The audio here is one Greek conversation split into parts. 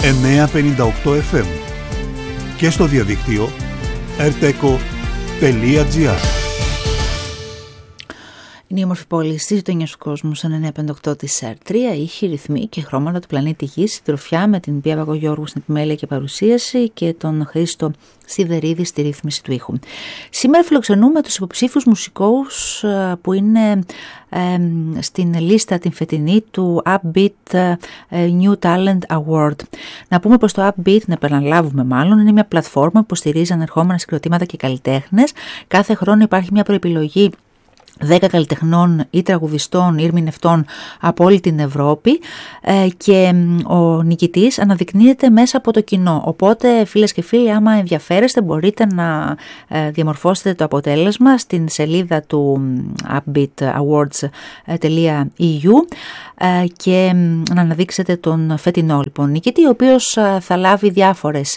958 FM και στο διαδίκτυο rteco.gr. Είναι η όμορφη πόλη στις γειτονιές του κόσμου στο 958 της R3, ήχοι, ρυθμοί και χρώματα του πλανήτη Γης, συντροφιά με την Πία Παπαγιώργου στην επιμέλεια και παρουσίαση και τον Χρήστο Σιδερίδη στη ρύθμιση του ήχου. Σήμερα φιλοξενούμε τους υποψήφιους μουσικούς που είναι στην λίστα την φετινή του Upbeat New Talent Award. Να πούμε πως το Upbeat, να επαναλάβουμε μάλλον, είναι μια πλατφόρμα που υποστηρίζει ανερχόμενα συγκροτήματα και καλλιτέχνες. Κάθε χρόνο υπάρχει μια προεπιλογή 10 καλλιτεχνών ή τραγουδιστών ή ερμηνευτών από όλη την Ευρώπη και ο νικητής αναδεικνύεται μέσα από το κοινό. Οπότε φίλες και φίλοι, άμα ενδιαφέρεστε μπορείτε να διαμορφώσετε το αποτέλεσμα στην σελίδα του upbeatawards.eu και να αναδείξετε τον φετινό λοιπόν νικητή, ο οποίος θα λάβει διάφορες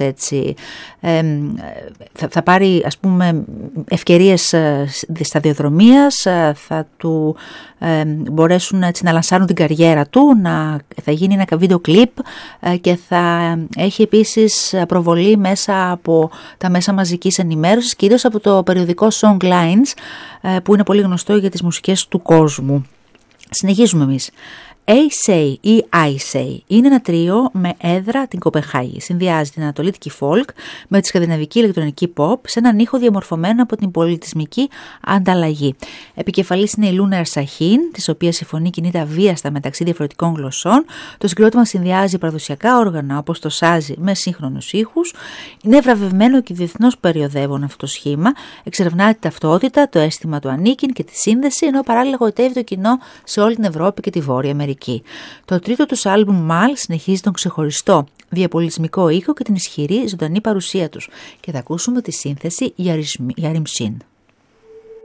θα πάρει ας πούμε ευκαιρίες σταδιοδρομίας, θα του μπορέσουν έτσι να λανσάρουν την καριέρα του, θα γίνει ένα βίντεο κλιπ και θα έχει επίσης προβολή μέσα από τα μέσα μαζικής ενημέρωσης, κυρίως από το περιοδικό Songlines που είναι πολύ γνωστό για τις μουσικές του κόσμου. Συνεχίζουμε εμείς. A-Say ή I-Say είναι ένα τρίο με έδρα την Κοπενχάγη. Συνδυάζει την ανατολίτικη folk με τη σκανδιναβική ηλεκτρονική pop σε έναν ήχο διαμορφωμένο από την πολιτισμική ανταλλαγή. Επικεφαλής είναι η Λούνερ Σαχίν, της οποίας η φωνή κινείται αβίαστα μεταξύ διαφορετικών γλωσσών. Το συγκρότημα συνδυάζει παραδοσιακά όργανα όπως το σάζι με σύγχρονους ήχους. Είναι βραβευμένο και διεθνώς περιοδεύον αυτό το σχήμα. Εξερευνά τη ταυτότητα, το αίσθημα του ανήκειν και τη σύνδεση, ενώ παράλληλα γοητεύει το κοινό σε όλη την Ευρώπη και τη Βόρεια Αμερική. Το τρίτο τους άλμπουμ Mal συνεχίζει τον ξεχωριστό διαπολιτισμικό ήχο και την ισχυρή ζωντανή παρουσία τους και θα ακούσουμε τη σύνθεση Yarimshin.